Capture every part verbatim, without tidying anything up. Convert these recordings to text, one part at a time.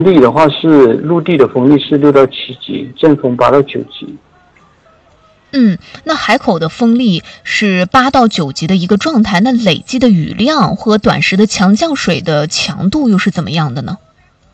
力的话是陆地的风力是六到七级，阵风八到九级。 嗯，那海口的风力是八到九级的一个状态，那累积的雨量和短时的强降水的强度又是怎么样的呢？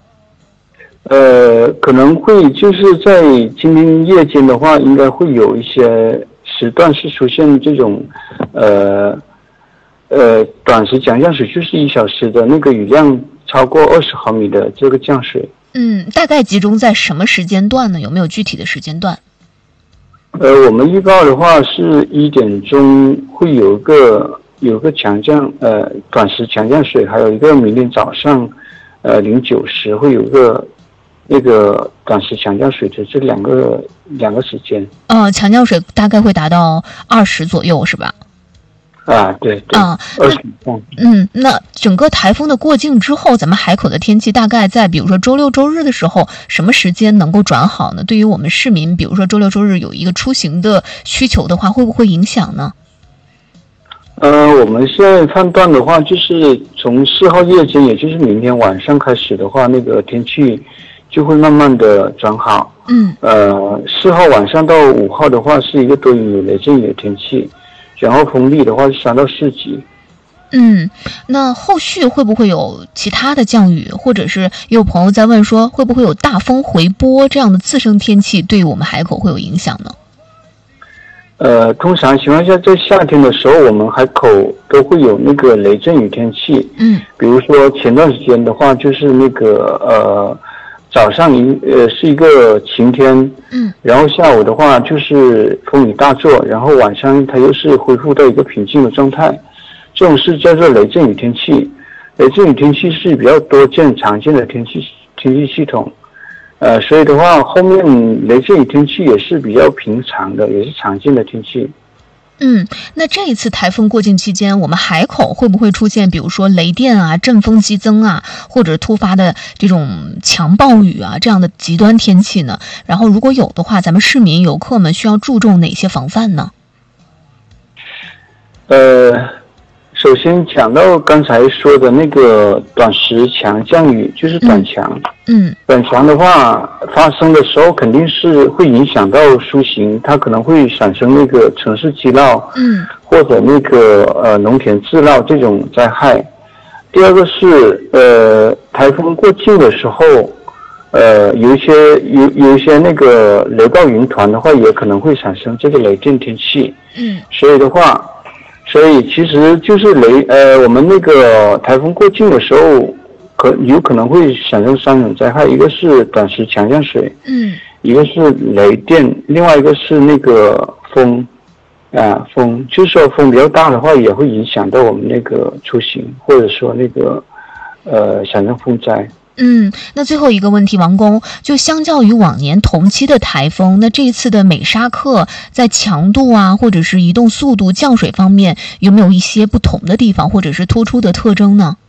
呃，可能会就是在今天夜间的话，应该会有一些时段是出现这种，呃，呃，短时强降水，就是一小时的那个雨量超过二十毫米的这个降水。 嗯，大概集中在什么时间段呢？有没有具体的时间段？ 呃，我们预报的话是一点钟会有一个有一个强降，呃，短时强降水，还有一个明天早上，呃，零九时会有一个。那个短时强降水的这两个两个时间， 呃，强降水大概会达到二十左右，是吧？ 啊，对对， 啊， 二十。 嗯，那整个台风的过境之后，咱们海口的天气大概在比如说周六周日的时候，什么时间能够转好呢？对于我们市民，比如说周六周日有一个出行的需求的话，会不会影响呢？ 呃，我们现在判断的话，就是从四号夜间，也就是明天晚上开始的话，那个天气就会慢慢的转好。 嗯。 呃，四号晚上到五号的话是一个多云有雷阵雨的天气，然后风力的话是三到四级。 嗯，那后续会不会有其他的降雨，或者是也有朋友在问说，会不会有大风回波这样的次生天气对我们海口会有影响呢？ 呃，通常情况下，在夏天的时候，我们海口都会有那个雷阵雨天气。 嗯， 比如说前段时间的话，就是那个呃。早上一呃是一个晴天， 嗯， 然后下午的话就是风雨大作，然后晚上它又是恢复到一个平静的状态，这种是叫做雷阵雨天气。雷阵雨天气是比较多见常见的天气天气系统，呃，所以的话后面雷阵雨天气也是比较平常的，也是常见的天气。 嗯，那这一次台风过境期间，我们海口会不会出现比如说雷电啊、阵风激增啊，或者突发的这种强暴雨啊这样的极端天气呢？然后如果有的话，咱们市民游客们需要注重哪些防范呢？ 呃，首先讲到刚才说的那个短时强降雨，就是短强。 嗯， 短强的话发生的时候肯定是会影响到输行，它可能会产生那个城市积涝， 嗯，或者那个呃农田自涝这种灾害。第二个是呃台风过境的时候，呃有一些有有一些那个雷暴云团的话，也可能会产生这个雷电天气。 嗯， 所以的话，所以其实就是雷呃我们那个台风过境的时候。可有可能会产生三种灾害，一个是短时强降水， 嗯， 一个是雷电，另外一个是那个风，啊风，就是说风比较大的话，也会影响到我们那个出行，或者说那个呃产生风灾。 嗯，那最后一个问题，王工，就相较于往年同期的台风，那这一次的美沙克在强度啊，或者是移动速度、降水方面，有没有一些不同的地方，或者是突出的特征呢？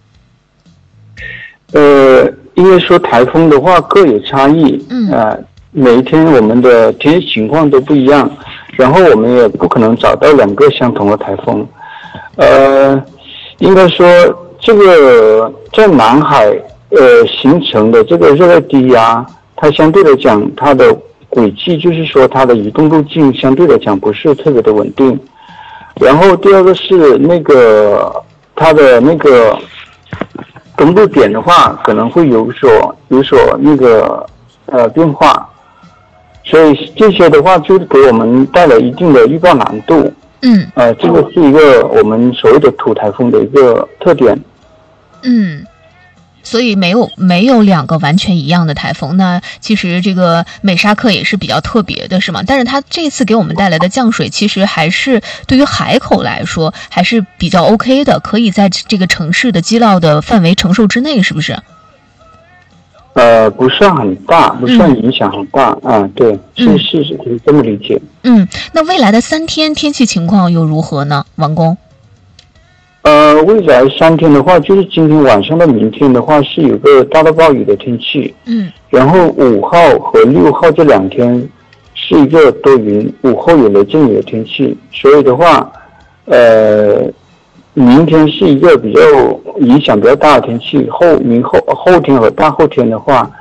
呃，因为说台风的话各有差异， 嗯， 呃，每一天我们的天气情况都不一样，然后我们也不可能找到两个相同的台风，呃，应该说这个在南海呃形成的这个热带低压，它相对来讲它的轨迹就是说它的移动路径相对来讲不是特别的稳定，然后第二个是那个它的那个。登陆点的话可能会有所有所那个呃变化，所以这些的话就给我们带来一定的预报难度。 嗯， 呃，这个是一个我们所谓的土台风的一个特点。 嗯。所以没有没有两个完全一样的台风，那其实这个美沙克也是比较特别的，是吗？但是它这次给我们带来的降水，其实还是对于海口来说还是比较 OK 的，可以在这个城市的积涝的范围承受之内，是不是？ 呃，不算很大，不算影响很大，嗯、啊，对，是是是，可以这么理解。 嗯，那未来的三天天气情况又如何呢？王工？ 呃，未来三天的话，就是今天晚上到明天的话，是有个大到暴雨的天气。 嗯。 然后五号和六号这两天是一个多云，午后有雷阵雨的天气。所以的话，呃，明天是一个比较影响比较大的天气。后明后后天和大后天的话，